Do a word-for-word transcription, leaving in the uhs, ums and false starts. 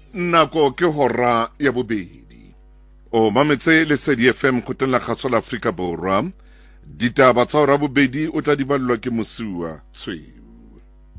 nako ke hora ya bobedi o mametse Lesedi F M khotella kgatsola Afrika Borwa ditaba tsa hora bobedi o tla di ballwa ke Mosiwa Tshwe.